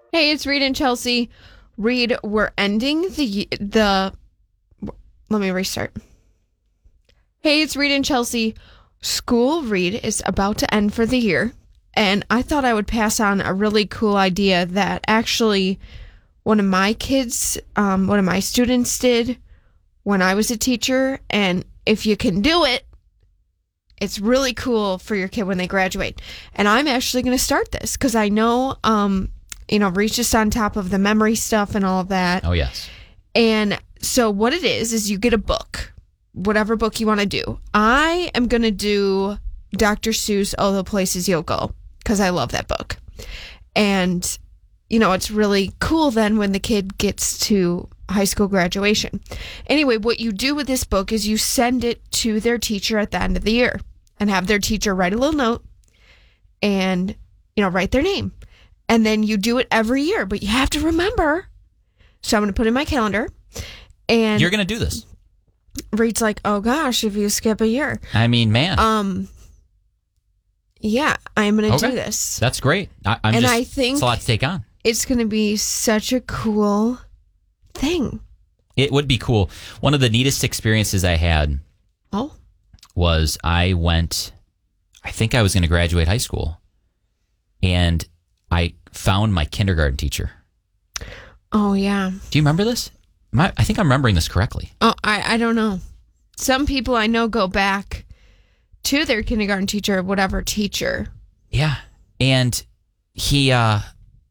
Hey, it's Reed and Chelsea. Reed, we're ending the. Let me restart. Hey, it's Reed and Chelsea. School, Reed, is about to end for the year. And I thought I would pass on a really cool idea that actually one of my students did when I was a teacher. And if you can do it, it's really cool for your kid when they graduate. And I'm actually going to start this because I know, Reed's just on top of the memory stuff and all of that. Oh, yes. And so what it is you get a book, whatever book you want to do. I am going to do Dr. Seuss, All the Places You'll Go, because I love that book. And, it's really cool then when the kid gets to high school graduation. Anyway, what you do with this book is you send it to their teacher at the end of the year and have their teacher write a little note and, write their name. And then you do it every year, but you have to remember. So I'm going to put it in my calendar. And you're going to do this. Reed's like, oh gosh, if you skip a year. I mean, man. Yeah, I'm going to do this. That's great. I think it's a lot to take on. It's going to be such a cool thing. It would be cool. One of the neatest experiences I had was I think I was going to graduate high school, and I found my kindergarten teacher. Oh, yeah. Do you remember this? I think I'm remembering this correctly. Oh, I don't know. Some people I know go back to their kindergarten teacher, whatever teacher. Yeah. And I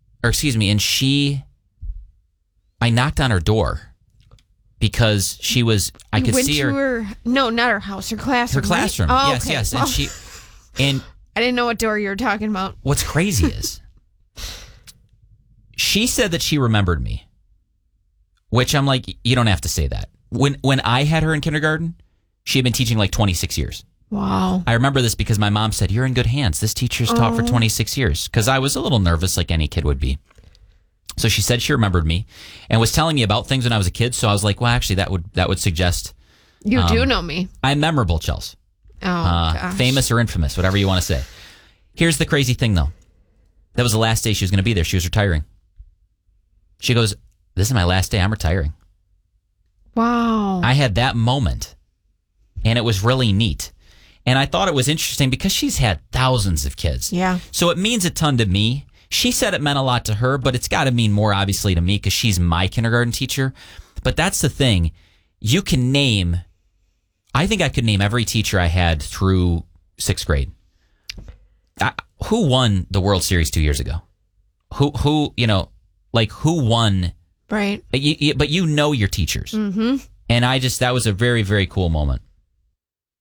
knocked on her door because I could see her. No, not her house, her classroom. Her classroom. Right? Oh, yes. Okay. And I didn't know what door you were talking about. What's crazy is she said that she remembered me, which I'm like, you don't have to say that. When I had her in kindergarten, she had been teaching like 26 years. Wow. I remember this because my mom said, you're in good hands. This teacher's taught for 26 years. Because I was a little nervous like any kid would be. So she said she remembered me and was telling me about things when I was a kid. So I was like, well, actually, that would suggest. You do know me. I'm memorable, Chels. Oh, gosh. Famous or infamous, whatever you want to say. Here's the crazy thing, though. That was the last day she was going to be there. She was retiring. She goes, this is my last day. I'm retiring. Wow. I had that moment, and it was really neat. And I thought it was interesting because she's had thousands of kids. Yeah. So it means a ton to me. She said it meant a lot to her, but it's got to mean more, obviously, to me because she's my kindergarten teacher. But that's the thing. You can name, I think I could name every teacher I had through 6th grade. Who won the World Series 2 years ago? Who won? Right. But you know your teachers. Mm-hmm. And that was a very, very cool moment.